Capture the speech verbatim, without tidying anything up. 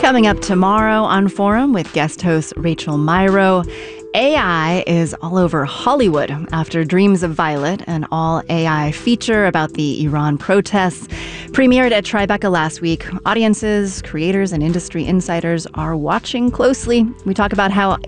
Coming up tomorrow on Forum with guest host Rachel Myrow. A I is all over Hollywood after Dreams of Violet, an all-A I feature about the Iran protests, premiered at Tribeca last week. Audiences, creators, and industry insiders are watching closely. We talk about how